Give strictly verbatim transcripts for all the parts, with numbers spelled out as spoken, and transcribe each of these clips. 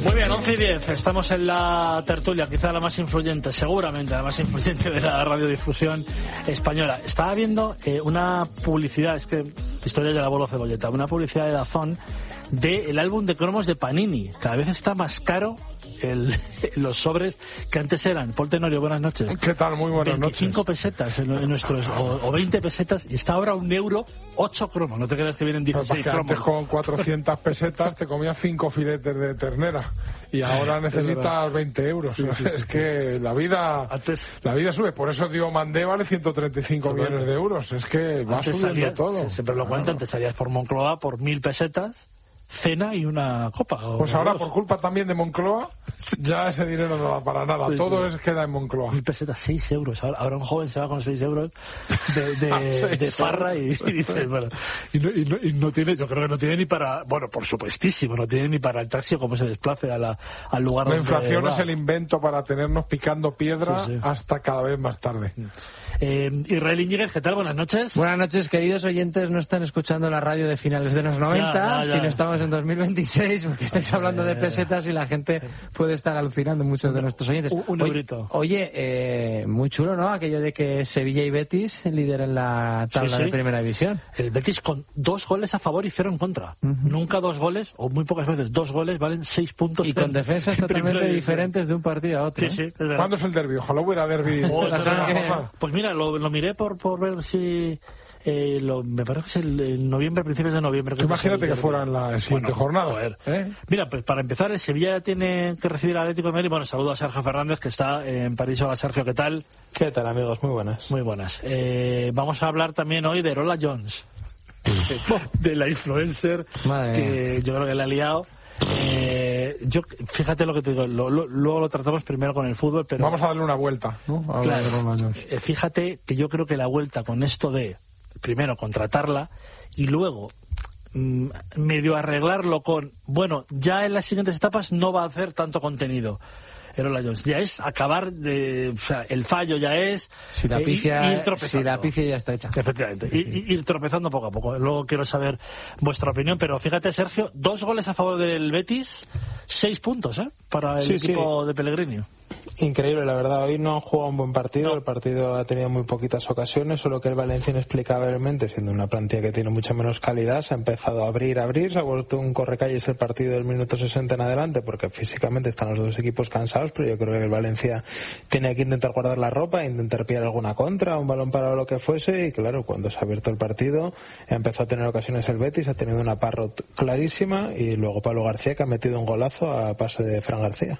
Muy bien, once y diez, estamos en la tertulia, quizá la más influyente, seguramente la más influyente de la radiodifusión española. Estaba viendo eh, una publicidad, es que historia del abuelo Cebolleta, una publicidad de Dazón del álbum de cromos de Panini. Cada vez está más caro el, los sobres que antes eran. Paul Tenorio, buenas noches. ¿Qué tal? Muy buenas veinticinco noches. pesetas en, en nuestros, o, o veinte pesetas, y está ahora un euro, ocho cromos. No te creas que vienen dieciséis cromos. Antes con cuatrocientas pesetas te comías cinco filetes de ternera y ahora necesitas veinte euros. Sí, sí, es sí, que sí. la vida antes, la vida sube. Por eso Dio Mandé vale ciento treinta y cinco millones de euros. Es que va subiendo salías, todo. Siempre lo cuento, antes salías por Moncloa por mil pesetas, cena y una copa. Pues ahora, dos. por culpa también de Moncloa, ya ese dinero no da para nada. Sí, todo sí. es queda en Moncloa. Mil pesetas, seis euros. Ahora, ahora un joven se va con seis euros de, de, de farra y, y dice, bueno, y no, y, no, y no tiene, yo creo que no tiene ni para, bueno, por supuestísimo, no tiene ni para el taxi o cómo se desplace a la, al lugar la donde La inflación va. Es el invento para tenernos picando piedra sí, sí. hasta cada vez más tarde. Eh, Israel Iñiguez, ¿qué tal? Buenas noches. Buenas noches, queridos oyentes. No están escuchando la radio de finales de los noventa, ya, ya, ya. sino estamos en dos mil veintiséis, porque estáis hablando de pesetas y la gente puede estar alucinando, muchos de nuestros oyentes. Un, un eurito. Oye, eh, muy chulo, ¿no? Aquello de que Sevilla y Betis lideran la tabla sí, sí. de Primera División. El Betis con dos goles a favor y cero en contra. Uh-huh. Nunca dos goles, o muy pocas veces, dos goles valen seis puntos. Y con defensas totalmente diferentes de un partido a otro. Sí, sí, ¿eh? es ¿Cuándo es el derbi? Ojalá hubiera derbi. Oh, la que... Pues mira, lo, lo miré por, por ver si... Eh, lo, me parece que es el, el noviembre, principios de noviembre. Que imagínate que fuera en la siguiente bueno, jornada. Joder. ¿Eh? Mira, pues para empezar, el Sevilla tiene que recibir al Atlético de Madrid. Bueno, saludo a Sergio Fernández, que está en París. Hola, Sergio, ¿qué tal? ¿Qué tal, amigos? Muy buenas. Muy buenas. Eh, vamos a hablar también hoy de Lola Jones, de la influencer, Madre que mía. yo creo que la ha liado. Eh, yo, fíjate lo que te digo, lo, lo, luego lo tratamos primero con el fútbol, pero... Vamos a darle una vuelta, ¿no? A claro, eh, fíjate que yo creo que la vuelta con esto de, primero, contratarla y luego mm, medio arreglarlo con, bueno, ya en las siguientes etapas no va a hacer tanto contenido. Lola Jones, ya es acabar de, o sea, el fallo ya es si la pifia, eh, ir tropezando. Si la pifia ya está hecha. Efectivamente, y, y, ir tropezando poco a poco. Luego quiero saber vuestra opinión, pero fíjate, Sergio, dos goles a favor del Betis, seis puntos, ¿eh? Para el sí, equipo sí. de Pellegrini. Increíble, la verdad. Hoy no han jugado un buen partido. No. El partido ha tenido muy poquitas ocasiones, solo que el Valencia inexplicablemente, siendo una plantilla que tiene mucha menos calidad, se ha empezado a abrir, a abrir, se ha vuelto un correcalles el partido del minuto sesenta en adelante, porque físicamente están los dos equipos cansados, pero yo creo que el Valencia tiene que intentar guardar la ropa, intentar pillar alguna contra, un balón para lo que fuese, y claro, cuando se ha abierto el partido, ha empezado a tener ocasiones el Betis, ha tenido una Parrot clarísima, y luego Pablo García, que ha metido un golazo a pase de Fran García.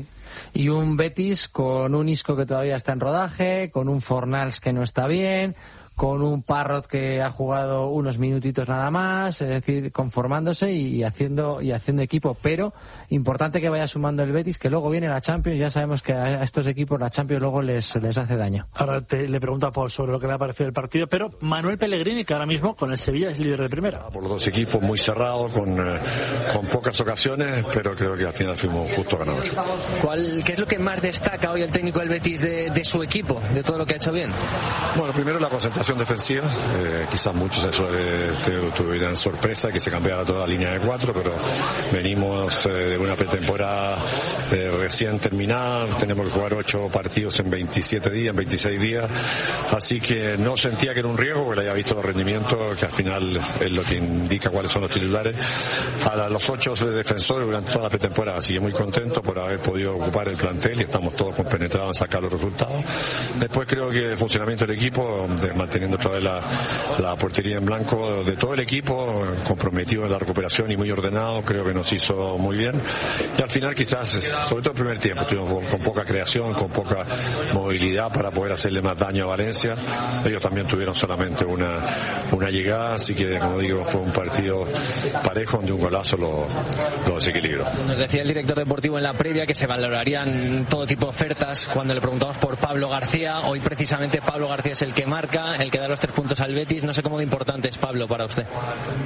Y un Betis con un Isco que todavía está en rodaje, con un Fornals que no está bien, con un Parrot que ha jugado unos minutitos nada más, es decir, conformándose y haciendo y haciendo equipo, pero importante que vaya sumando el Betis, que luego viene la Champions, ya sabemos que a estos equipos la Champions luego les, les hace daño. Ahora te, le pregunto a Paul sobre lo que le ha parecido el partido, pero Manuel Pellegrini, que ahora mismo con el Sevilla es líder de primera. Por los dos equipos muy cerrados, con, eh, con pocas ocasiones, pero creo que al final fuimos justo ganadores. ¿Cuál, ¿Qué es lo que más destaca hoy el técnico del Betis de, de su equipo, de todo lo que ha hecho bien? Bueno, primero la concentración defensiva, eh, quizás muchos eso eh, tuvieran sorpresa que se cambiara toda la línea de cuatro, pero venimos eh, de una pretemporada eh, recién terminada, tenemos que jugar ocho partidos en veintisiete días, en veintiséis días, así que no sentía que era un riesgo, porque había visto los rendimientos, que al final es lo que indica cuáles son los titulares, a los ocho defensores durante toda la pretemporada, así que muy contento por haber podido ocupar el plantel y estamos todos compenetrados en sacar los resultados. Después creo que el funcionamiento del equipo, de manteniendo otra vez la, la portería en blanco de todo el equipo, comprometido en la recuperación y muy ordenado, creo que nos hizo muy bien. Y al final quizás, sobre todo el primer tiempo, estuvimos con poca creación, con poca movilidad para poder hacerle más daño a Valencia. Ellos también tuvieron solamente una, una llegada, así que, como digo, fue un partido parejo donde un golazo lo, lo desequilibró. Nos decía el director deportivo en la previa que se valorarían todo tipo de ofertas. Cuando le preguntamos por Pablo García, hoy precisamente Pablo García es el que marca, el que da los tres puntos al Betis. No sé cómo de importante es Pablo para usted.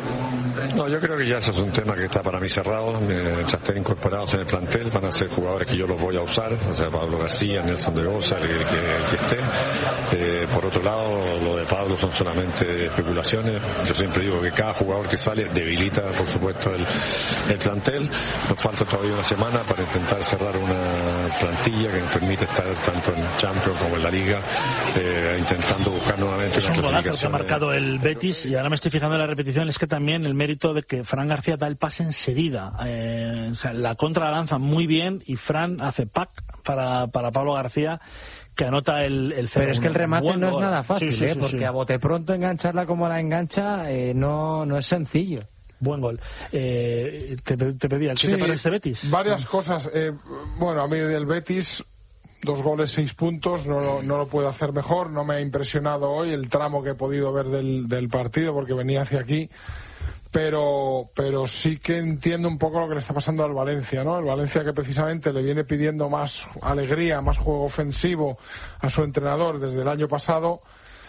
No, yo creo que ya eso es un tema que está para mí cerrado. Eh, ya están incorporados en el plantel, van a ser jugadores que yo los voy a usar, o sea, Pablo García, Nelson de Osa, el, el, que, el que esté. Eh, por otro lado, lo de Pablo son solamente especulaciones. Yo siempre digo que cada jugador que sale debilita, por supuesto, el, el plantel. Nos falta todavía una semana para intentar cerrar una plantilla que nos permite estar tanto en Champions como en la Liga, eh, intentando buscar nuevamente una clasificación. Que ha marcado el Betis, y ahora me estoy fijando en la repetición, es que también el mérito de que Fran García da el pase enseguida. Eh, o sea, la contra la lanza muy bien y Fran hace pack para, para Pablo García, que anota el, el Pero es que el remate no es nada fácil, sí, sí, ¿eh? sí, porque sí. a bote pronto engancharla como la engancha eh, no, no es sencillo. Buen gol. Eh, te, te pedía, ¿qué sí, te parece Betis? Varias cosas. Eh, bueno, a mí del Betis, dos goles, seis puntos, no lo, no lo puedo hacer mejor. No me ha impresionado hoy el tramo que he podido ver del, del partido, porque venía hacia aquí. Pero, pero sí que entiendo un poco lo que le está pasando al Valencia, ¿no? El Valencia, que precisamente le viene pidiendo más alegría, más juego ofensivo a su entrenador desde el año pasado,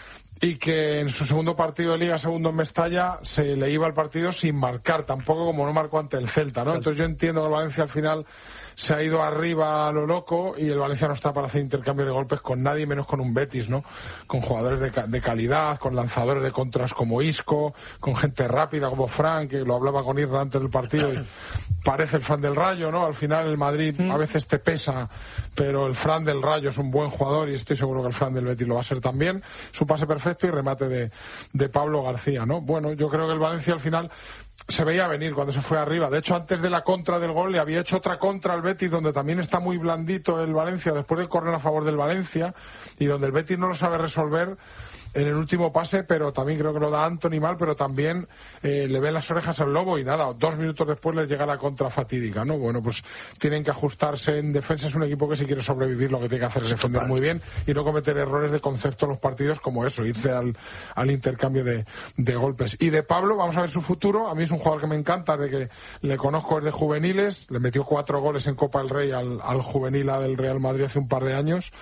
y que en su segundo partido de Liga, segundo en Mestalla, se le iba el partido sin marcar, tampoco como no marcó ante el Celta, ¿no? Entonces yo entiendo que el Valencia al final se ha ido arriba a lo loco, y el Valencia no está para hacer intercambio de golpes con nadie, menos con un Betis, ¿no? Con jugadores de, de calidad, con lanzadores de contras como Isco, con gente rápida como Fran, que lo hablaba con Irra antes del partido, y parece el Fran del Rayo, ¿no? Al final el Madrid a veces te pesa, pero el Fran del Rayo es un buen jugador, y estoy seguro que el Fran del Betis lo va a ser también. Su pase perfecto y remate de, de Pablo García, ¿no? Bueno, yo creo que el Valencia al final se veía venir cuando se fue arriba. De hecho, antes de la contra del gol le había hecho otra contra al Betis, donde también está muy blandito el Valencia después del córner a favor del Valencia, y donde el Betis no lo sabe resolver en el último pase, pero también creo que lo da Anthony mal, pero también eh, le ven las orejas al lobo, y nada, dos minutos después les llega la contra fatídica, ¿no? Bueno, pues tienen que ajustarse en defensa. Es un equipo que, si quiere sobrevivir, lo que tiene que hacer es defender muy bien y no cometer errores de concepto en los partidos como eso, irse al, al intercambio de, de golpes. Y de Pablo, vamos a ver su futuro. A mí es un jugador que me encanta, de que le conozco desde juveniles, le metió cuatro goles en Copa del Rey al, al juvenil del Real Madrid hace un par de años.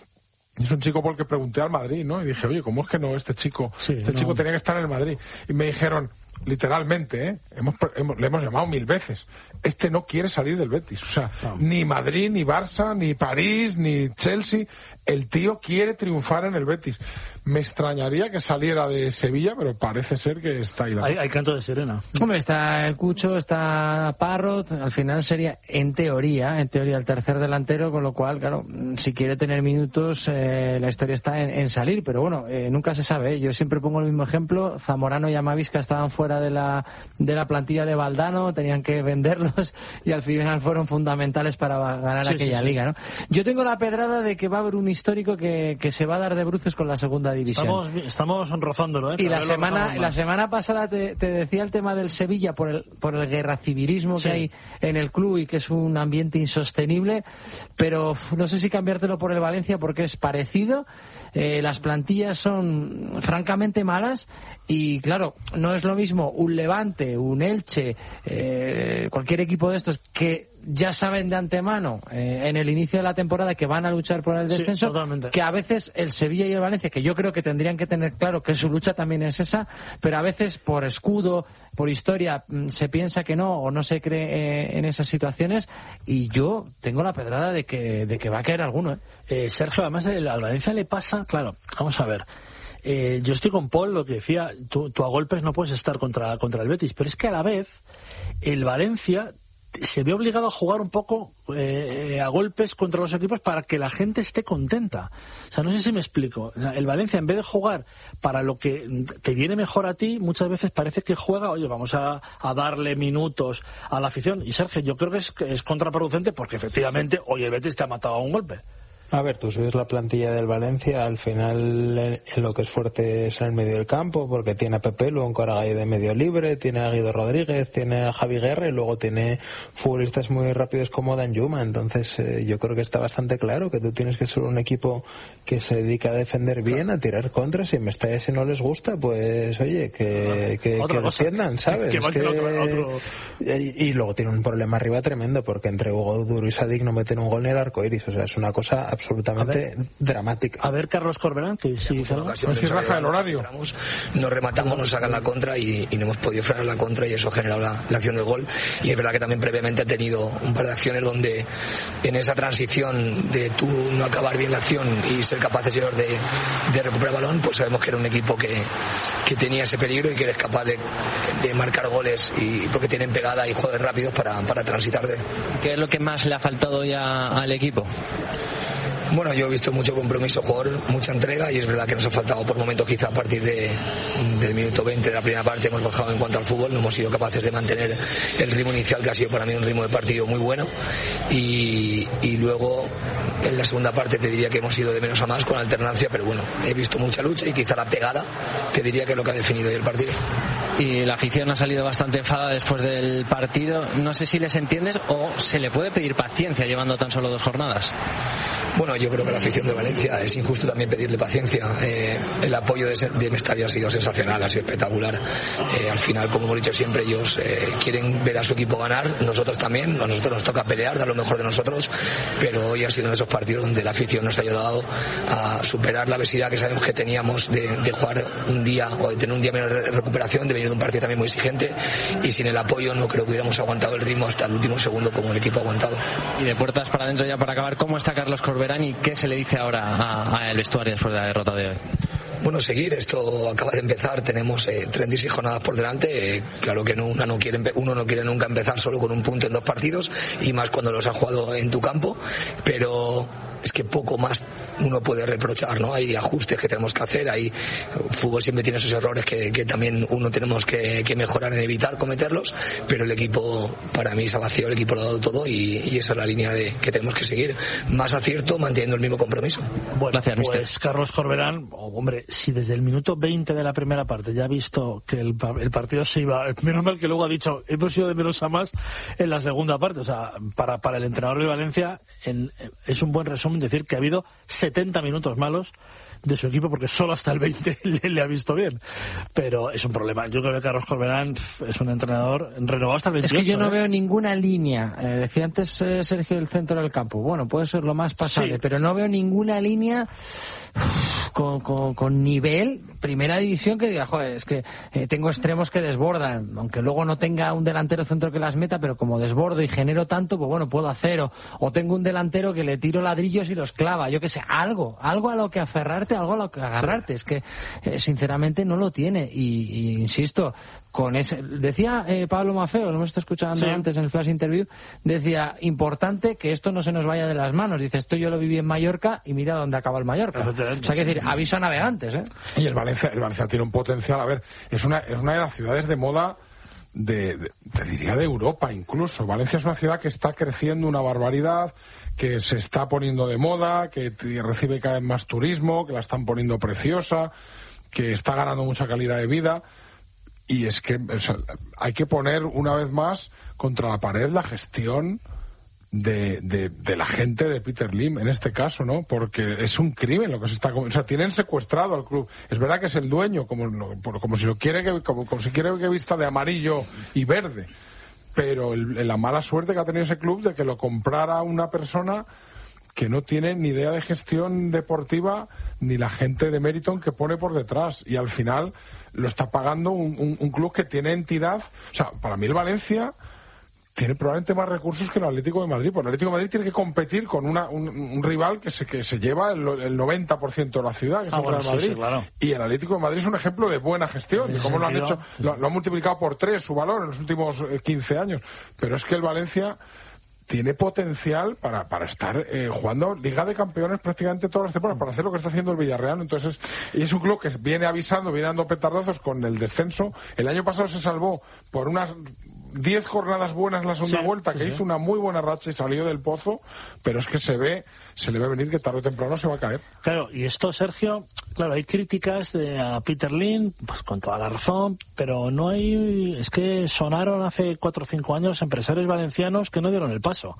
Es un chico por el que pregunté al Madrid, ¿no? Y dije, oye, ¿cómo es que no este chico? Sí, este no. chico tenía que estar en el Madrid. Y me dijeron, literalmente, ¿eh? Hemos, hemos, le hemos llamado mil veces. Este no quiere salir del Betis. O sea, no. Ni Madrid, ni Barça, ni París, ni Chelsea. El tío quiere triunfar en el Betis. Me extrañaría que saliera de Sevilla, pero parece ser que está ahí. Hay, hay canto de sirena. Hombre, está el Cucho, está Parrot. Al final sería, en teoría, en teoría el tercer delantero, con lo cual, claro, si quiere tener minutos, eh, la historia está en, en salir. Pero bueno, eh, nunca se sabe, ¿eh? Yo siempre pongo el mismo ejemplo. Zamorano y Amavisca estaban fuera de la, de la plantilla de Valdano, tenían que venderlos, y al final fueron fundamentales para ganar sí, aquella sí, liga, ¿no? Yo tengo la pedrada de que va a haber un histórico que, que se va a dar de bruces con la segunda división. Estamos, estamos rozándolo, ¿eh? Y la semana, la semana pasada te, te decía el tema del Sevilla por el, por el guerracivilismo sí. que hay en el club, y que es un ambiente insostenible, pero no sé si cambiártelo por el Valencia, porque es parecido. Eh, las plantillas son francamente malas, y claro, no es lo mismo un Levante, un Elche, eh, cualquier equipo de estos que ya saben de antemano eh, en el inicio de la temporada que van a luchar por el descenso, sí, que a veces el Sevilla y el Valencia, que yo creo que tendrían que tener claro que su lucha también es esa, pero a veces por escudo, por historia, se piensa que no, o no se cree eh, en esas situaciones, y yo tengo la pedrada de que, de que va a caer alguno, ¿eh? Eh, Sergio, además al Valencia le pasa, claro, vamos a ver, eh, yo estoy con Paul, lo que decía, tú, tú a golpes no puedes estar contra, contra el Betis, pero es que a la vez el Valencia se ve obligado a jugar un poco eh, a golpes contra los equipos para que la gente esté contenta. O sea, no sé si me explico. O sea, el Valencia, en vez de jugar para lo que te viene mejor a ti, muchas veces parece que juega, oye, vamos a, a darle minutos a la afición. Y Sergio, yo creo que es, es contraproducente, porque efectivamente hoy el Betis te ha matado a un golpe. A ver, tú subes la plantilla del Valencia, al final en lo que es fuerte es en el medio del campo, porque tiene a Pepe, luego un Caragay de medio libre, tiene a Guido Rodríguez, tiene a Javi Guerra, y luego tiene futbolistas muy rápidos como Danjuma. Entonces eh, yo creo que está bastante claro que tú tienes que ser un equipo que se dedica a defender bien, a tirar contras, y en Mestalla, si no les gusta, pues oye, que, que, que defiendan, ¿sabes? Que, que, que, otro... y, y luego tiene un problema arriba tremendo, porque entre Hugo Duro y Sadik no meten un gol ni el arco iris. O sea, es una cosa absolutamente absolutamente a dramática. A ver, Carlos Corberán, que sí, pues si raja el horario. Nos rematamos, nos sacan la contra y, y no hemos podido frenar la contra y eso ha generado la, la acción del gol. Y es verdad que también previamente ha tenido un par de acciones donde en esa transición de tú no acabar bien la acción y ser capaces de, de recuperar el balón, pues sabemos que era un equipo que, que tenía ese peligro y que eres capaz de, de marcar goles y porque tienen pegada y juegos rápidos para, para transitar de. ¿Qué es lo que más le ha faltado ya al equipo? Bueno, yo he visto mucho compromiso, jugador, mucha entrega y es verdad que nos ha faltado por momentos, quizá a partir de, del minuto veinte de la primera parte hemos bajado en cuanto al fútbol, no hemos sido capaces de mantener el ritmo inicial que ha sido para mí un ritmo de partido muy bueno y, y luego en la segunda parte te diría que hemos ido de menos a más con alternancia, pero bueno, he visto mucha lucha y quizá la pegada te diría que es lo que ha definido hoy el partido. Y la afición ha salido bastante enfadada después del partido. No sé si les entiendes o se le puede pedir paciencia llevando tan solo dos jornadas. Bueno, yo creo que la afición de Valencia es injusto también pedirle paciencia. Eh, el apoyo de, de Mestalla ha sido sensacional, ha sido espectacular. Eh, al final, como hemos dicho siempre, ellos eh, quieren ver a su equipo ganar, nosotros también, a nosotros nos toca pelear, dar lo mejor de nosotros, pero hoy ha sido uno de esos partidos donde la afición nos ha ayudado a superar la obesidad que sabemos que teníamos de, de jugar un día o de tener un día menos de recuperación, de venir de un partido también muy exigente y sin el apoyo no creo que hubiéramos aguantado el ritmo hasta el último segundo como el equipo ha aguantado. Y de puertas para adentro ya para acabar, ¿cómo está Carlos Corberán y qué se le dice ahora al vestuario después de la derrota de hoy? Bueno, seguir, esto acaba de empezar, tenemos eh, treinta y seis jornadas por delante, eh, claro que no, una no quiere, uno no quiere nunca empezar solo con un punto en dos partidos y más cuando los has jugado en tu campo, pero es que poco más uno puede reprochar, ¿no? Hay ajustes que tenemos que hacer, hay fútbol siempre tiene esos errores que, que también uno tenemos que, que mejorar en evitar cometerlos, pero el equipo para mí se ha vaciado, el equipo lo ha dado todo y, y esa es la línea de, que tenemos que seguir, más acierto manteniendo el mismo compromiso. Bueno, gracias, pues mister. Carlos Corberán, oh, hombre, si desde el minuto veinte de la primera parte ya ha visto que el, el partido se iba, menos mal que luego ha dicho hemos ido de menos a más en la segunda parte, o sea, para, para el entrenador de Valencia en, es un buen resumen decir que ha habido setenta minutos malos de su equipo porque solo hasta el veinte le, le ha visto bien, pero es un problema. Yo creo que Carlos Corberán es un entrenador renovado hasta el veintiocho. Es que yo no ¿eh? veo ninguna línea, eh, decía antes eh, Sergio el centro del campo, bueno, puede ser lo más pasable, sí, pero no veo ninguna línea con, con, con nivel primera división que diga, joder, es que eh, tengo extremos que desbordan, aunque luego no tenga un delantero centro que las meta, pero como desbordo y genero tanto, pues bueno, puedo hacer, o, o tengo un delantero que le tiro ladrillos y los clava, yo que sé, algo, algo a lo que aferrarte, algo a lo que agarrarte, es que eh, sinceramente no lo tiene, y, y insisto, con ese, decía eh, Pablo Maffeo, lo hemos estado escuchando sí. antes en el flash interview, decía, importante que esto no se nos vaya de las manos, dice, esto yo lo viví en Mallorca y mira dónde acaba el Mallorca, o sea, que decir, aviso a navegantes, ¿eh? Y el Valencia, el Valencia tiene un potencial, a ver, es una, es una de las ciudades de moda de, de, te diría de Europa incluso. Valencia es una ciudad que está creciendo una barbaridad, que se está poniendo de moda, que recibe cada vez más turismo, que la están poniendo preciosa, que está ganando mucha calidad de vida. Y es que o sea, hay que poner una vez más contra la pared la gestión de, de, de la gente de Peter Lim, en este caso, ¿no? Porque es un crimen lo que se está... O sea, tienen secuestrado al club. Es verdad que es el dueño, como, como si lo quiere que, como, como si quiere que vista de amarillo y verde. Pero el, la mala suerte que ha tenido ese club de que lo comprara una persona que no tiene ni idea de gestión deportiva ni la gente de Meriton que pone por detrás, y al final lo está pagando un, un, un club que tiene entidad. O sea, para mí el Valencia tiene probablemente más recursos que el Atlético de Madrid, porque el Atlético de Madrid tiene que competir con una, un, un rival que se, que se lleva el, el noventa por ciento de la ciudad, que es ah, el bueno, Real Madrid, sí, sí, claro. Y el Atlético de Madrid es un ejemplo de buena gestión, de cómo lo han hecho, lo, lo han multiplicado por tres su valor en los últimos quince años, pero es que el Valencia tiene potencial para, para estar eh, jugando Liga de Campeones prácticamente todas las temporadas, para hacer lo que está haciendo el Villarreal. Entonces, y es un club que viene avisando, viene dando petardazos con el descenso. El año pasado se salvó por unas diez jornadas buenas la segunda sí, vuelta, que sí. hizo una muy buena racha y salió del pozo, pero es que se ve, se le ve venir que tarde o temprano se va a caer. Claro, y esto, Sergio, claro, hay críticas de a Peter Lim, pues con toda la razón, pero no hay, es que sonaron hace cuatro o cinco años empresarios valencianos que no dieron el paso.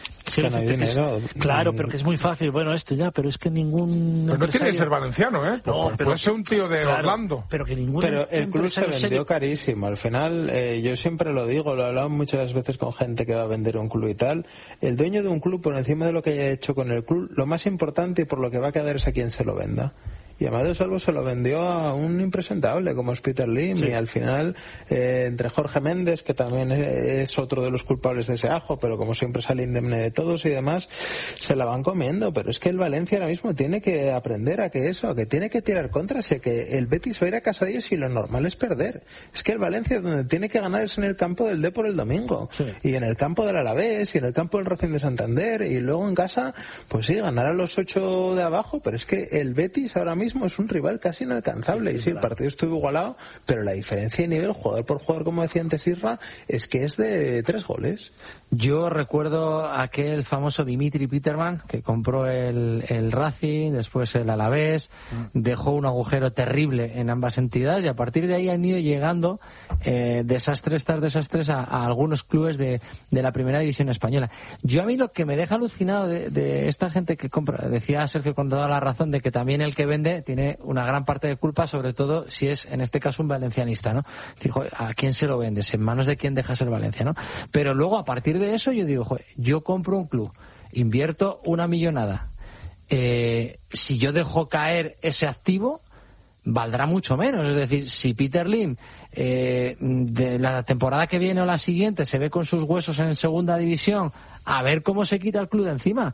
Sí, no hay dinero. Claro, pero que es muy fácil. Bueno, esto ya, pero es que ningún. Pero no tiene que ser valenciano, ¿eh? No, pues pero, puede ser un tío de claro, Orlando. Pero que ningún. Pero el club se vendió serio. carísimo. Al final, eh, yo siempre lo digo, lo he hablado muchas veces con gente que va a vender un club y tal. El dueño de un club, por encima de lo que haya hecho con el club, lo más importante y por lo que va a quedar es a quien se lo venda. Y Amadeo Salvo se lo vendió a un impresentable como es Peter Lim, sí. Y al final eh, entre Jorge Méndez, que también es otro de los culpables de ese ajo, pero como siempre sale indemne de todos y demás, se la van comiendo. Pero es que el Valencia ahora mismo tiene que aprender a que eso, a que tiene que tirar contra, sé que el Betis va a ir a casa de ellos y lo normal es perder. Es que el Valencia donde tiene que ganar es en el campo del Depor el domingo, sí. Y en el campo del Alavés y en el campo del Racing de Santander, y luego en casa pues sí, ganar a los ocho de abajo, pero es que el Betis ahora mismo es un rival casi inalcanzable. Sí, y sí, el partido estuvo igualado, pero la diferencia de nivel, jugador por jugador, como decía antes Isra, es que es de tres goles. Yo recuerdo aquel famoso Dimitri Peterman que compró el, el Racing, después el Alavés, mm. dejó un agujero terrible en ambas entidades y a partir de ahí han ido llegando eh, desastres tras desastres a, a algunos clubes de, de la primera división española. Yo a mí lo que me deja alucinado de, de esta gente que compra, decía Sergio con toda la razón de que también el que vende tiene una gran parte de culpa, sobre todo si es en este caso un valencianista, ¿no? Dijo, ¿a quién se lo vendes? ¿En manos de quién dejas el Valencia, no? Pero luego a partir de eso yo digo, joder, yo compro un club, invierto una millonada, eh, si yo dejo caer ese activo valdrá mucho menos. Es decir, si Peter Lim eh, de la temporada que viene o la siguiente se ve con sus huesos en segunda división, a ver cómo se quita el club de encima.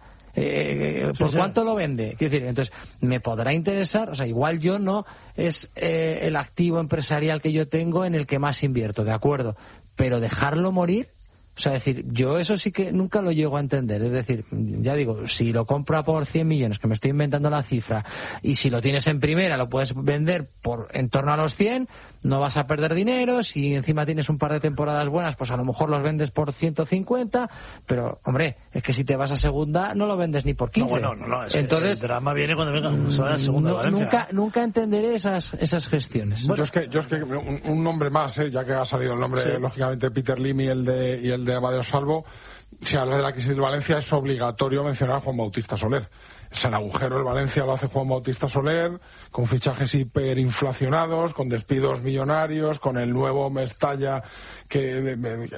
Eh, ¿Por sí, cuánto sí. lo vende? Quiero decir, entonces, me podrá interesar, o sea, igual yo no es eh, el activo empresarial que yo tengo en el que más invierto, de acuerdo, pero dejarlo morir, o sea, decir, yo eso sí que nunca lo llego a entender. Es decir, ya digo, si lo compra por cien millones, que me estoy inventando la cifra, y si lo tienes en primera, lo puedes vender por en torno a los cien, no vas a perder dinero. Si encima tienes un par de temporadas buenas, pues a lo mejor los vendes por ciento cincuenta, pero, hombre, es que si te vas a segunda, no lo vendes ni por quince. No, bueno, no, no, es entonces, el drama viene cuando venga mm, a la segunda no, Valencia. Nunca, nunca entenderé esas, esas gestiones. Bueno, yo es que, yo es que un, un nombre más, ¿eh? Ya que ha salido el nombre, sí. lógicamente, Peter Lim y el de, y el de Amadeo Salvo. Si habla de la crisis del Valencia, es obligatorio mencionar a Juan Bautista Soler. Es el agujero del Valencia, lo hace Juan Bautista Soler, con fichajes hiperinflacionados, con despidos millonarios, con el nuevo Mestalla que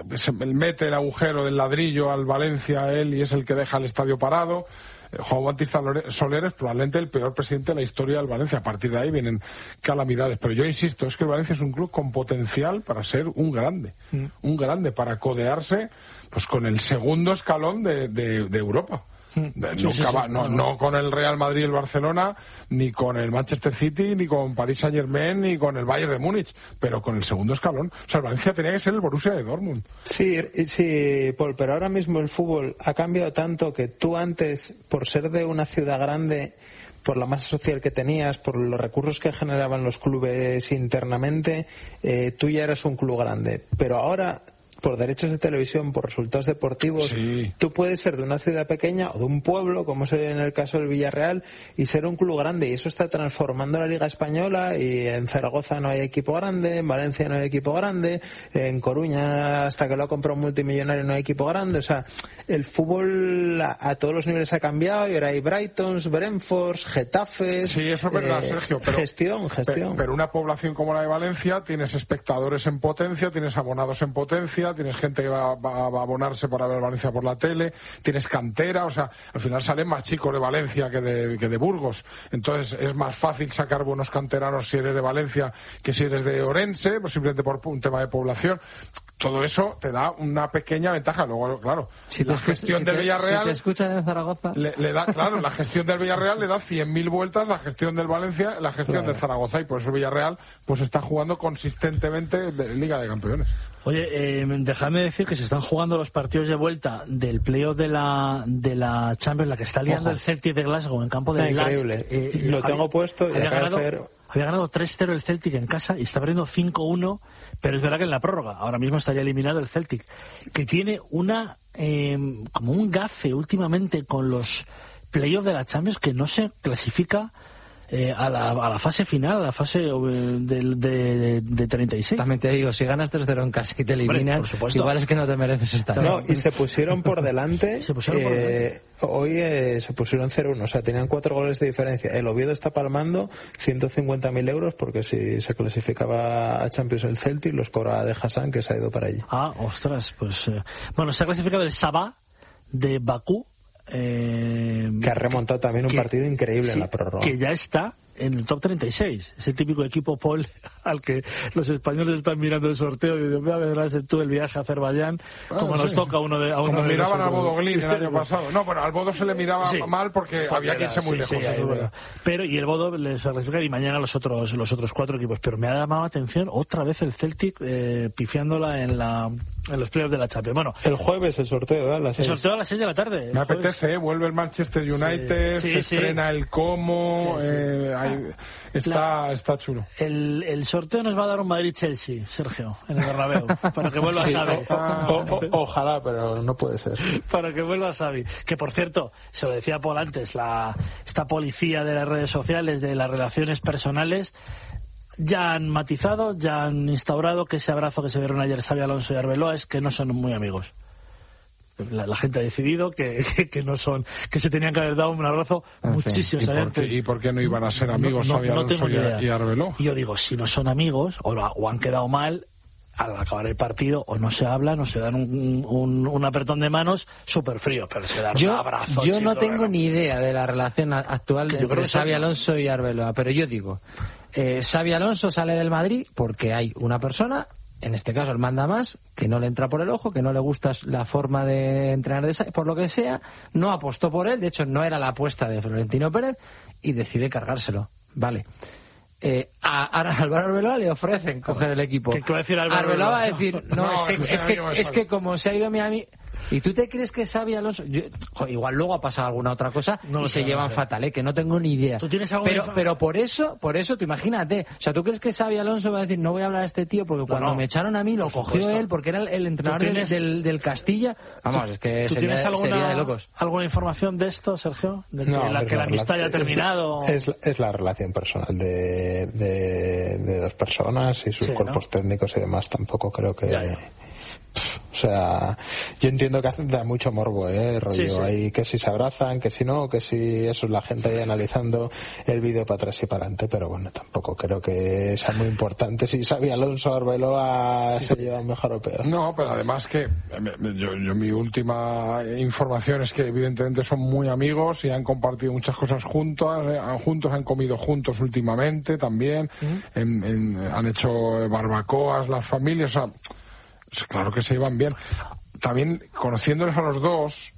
mete el agujero del ladrillo al Valencia, él, y es el que deja el estadio parado. Juan Bautista Soler es probablemente el peor presidente de la historia del Valencia. A partir de ahí vienen calamidades. Pero yo insisto, es que el Valencia es un club con potencial para ser un grande. Mm. Un grande, para codearse pues con el segundo escalón de, de, de Europa. Sí, no, sí, sí, no, no con el Real Madrid y el Barcelona, ni con el Manchester City, ni con Paris Saint-Germain, ni con el Bayern de Múnich, pero con el segundo escalón. O sea, el Valencia tenía que ser el Borussia de Dortmund. Sí, sí, Paul, pero ahora mismo el fútbol ha cambiado tanto que tú antes, por ser de una ciudad grande, por la masa social que tenías, por los recursos que generaban los clubes internamente, eh, tú ya eras un club grande. Pero ahora, por derechos de televisión, por resultados deportivos, sí. Tú puedes ser de una ciudad pequeña o de un pueblo, como es en el caso del Villarreal, y ser un club grande, y eso está transformando la Liga Española. Y en Zaragoza no hay equipo grande, en Valencia no hay equipo grande, en Coruña, hasta que lo ha comprado un multimillonario, no hay equipo grande. O sea, el fútbol a, a todos los niveles ha cambiado, y ahora hay Brightons, Brentfords, Getafes. Sí, eso es verdad, eh, Sergio, pero gestión, gestión. Pero, pero una población como la de Valencia, tienes espectadores en potencia, tienes abonados en potencia, tienes gente que va, va, va a abonarse para ver Valencia por la tele, tienes cantera, o sea, al final salen más chicos de Valencia que de, que de Burgos. Entonces es más fácil sacar buenos canteranos si eres de Valencia que si eres de Orense, pues simplemente por un tema de población. Todo eso te da una pequeña ventaja. Luego, claro, si la escucha, gestión si del te, Villarreal... Si te escuchan en Zaragoza... Le, le da, claro, la gestión del Villarreal le da cien mil vueltas, la gestión del Valencia, la gestión claro. del Zaragoza, y por eso el Villarreal pues está jugando consistentemente de Liga de Campeones. Oye, eh, dejadme decir que se están jugando los partidos de vuelta del playoff de la de la Champions, la que está liando Ojo. el Celtic de Glasgow en campo de Glasgow. Increíble. Eh, Lo tengo había, puesto y había ganado, hacer... había ganado tres cero el Celtic en casa y está perdiendo cinco uno, pero es verdad que en la prórroga ahora mismo estaría eliminado el Celtic, que tiene una eh, como un gafe últimamente con los playoffs de la Champions, que no se clasifica eh, a, la, a la fase final, a la fase de, de, de, de treinta y seis. También te digo, si ganas tres cero en casa y te eliminan, Hombre, igual es que no te mereces estar. No, y se pusieron por delante, se pusieron por delante. Eh, hoy eh, se pusieron cero uno, o sea, tenían cuatro goles de diferencia. El Oviedo está palmando ciento cincuenta mil euros porque si se clasificaba a Champions el Celtic, los cobraba de Hassan, que se ha ido para allí. Ah, ostras, pues... Eh, bueno, se ha clasificado el Sabah de Bakú. Eh, que ha remontado también un que, partido increíble sí, en la prórroga. Que ya está en el top treinta y seis. Ese típico equipo, Paul, al que los españoles están mirando el sorteo y dicen, verás tú el viaje a Azerbaiyán, ah, como sí. nos toca a uno de a uno Como de miraban al Bodo Glin el año pasado. No, bueno, al Bodo se le miraba sí. mal porque, porque había que irse muy sí, lejos. Sí, bueno. Pero, y el Bodo les clasifica y mañana los otros los otros cuatro equipos. Pero me ha llamado la atención otra vez el Celtic eh, pifiándola en la en los playoffs de la Champions. Bueno, el jueves el sorteo, ¿eh? A las seis. El sorteo a las seis de la tarde. Me apetece, ¿eh? Vuelve el Manchester United, sí, sí, se sí. estrena el Como, sí, sí. Eh, hay, está, la, está chulo. El, el sorteo nos va a dar un Madrid-Chelsea, Sergio, en el Bernabéu, para que vuelva sí, Xavi. O, o, o, ojalá, pero no puede ser. Para que vuelva Xavi. Que, por cierto, se lo decía Paul antes, la, esta policía de las redes sociales, de las relaciones personales, ya han matizado, ya han instaurado que ese abrazo que se dieron ayer Xabi Alonso y Arbeloa es que no son muy amigos. La, la gente ha decidido que, que, que no son, que se tenían que haber dado un abrazo en muchísimos fin. ¿Y, por qué, ¿Y por qué no iban a ser amigos no, no, Xabi Alonso no y, y Arbeloa? Y yo digo, si no son amigos o, lo, o han quedado mal, al acabar el partido o no se hablan o se dan un, un, un apretón de manos súper frío, pero se dan yo, un abrazo. Yo no tengo ni idea de la relación actual entre Xabi Alonso y Arbeloa, pero yo digo, eh, Xabi Alonso sale del Madrid porque hay una persona, en este caso el manda más, que no le entra por el ojo, que no le gusta la forma de entrenar de Xavi, por lo que sea, no apostó por él, de hecho no era la apuesta de Florentino Pérez y decide cargárselo. Vale. Eh, a, a Álvaro Arbeloa le ofrecen coger el equipo. ¿Qué va a decir Álvaro Arbeloa va a decir, no, no es que, es, que, es que como se ha ido a Miami... ¿Y tú te crees que Xabi Alonso? Yo, jo, igual luego ha pasado alguna otra cosa no y se sé, llevan no sé. fatal, ¿eh? Que no tengo ni idea. ¿Tú tienes pero, pero por eso, por eso, tú imagínate. O sea, ¿tú crees que Xabi Alonso va a decir, no voy a hablar a este tío porque cuando no, me echaron a mí lo cogió supuesto. él porque era el, el entrenador tienes, del, del, del Castilla? Vamos, es que ¿tú sería, tienes alguna, sería de locos. ¿Alguna información de esto, Sergio? ¿De no, que la, que la amistad ya ha terminado? Es, es, es la relación personal de, de, de dos personas y sus sí, cuerpos ¿no? técnicos y demás. Tampoco creo que... Ya, ya. O sea, yo entiendo que da mucho morbo, ¿eh? Rollo, sí, sí. Hay que si se abrazan, que si no, que si eso es la gente ahí analizando el vídeo para atrás y para adelante, pero bueno, tampoco creo que sea muy importante si Xabi Alonso o Arbeloa sí, se sí. llevan mejor o peor. No, pero además que yo, yo mi última información es que evidentemente son muy amigos y han compartido muchas cosas juntos, eh, juntos han comido juntos últimamente también, ¿Mm? en, en, han hecho barbacoas las familias, o sea, claro que se llevan bien. También, conociéndoles a los dos,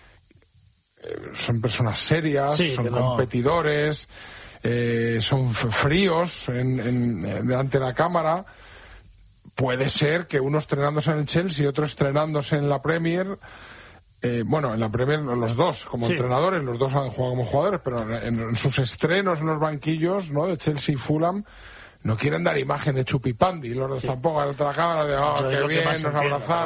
eh, son personas serias, sí, son competidores, no. eh, son fríos en, en, delante de la cámara. Puede ser que uno estrenándose en el Chelsea y otro estrenándose en la Premier. Eh, bueno, en la Premier los dos como sí. entrenadores, los dos han jugado como jugadores, pero en, en sus estrenos en los banquillos, ¿no? De Chelsea y Fulham, no quieren dar imagen de chupipandi, los dos sí. tampoco, ante la cámara de, oh, qué bien, nos abrazamos.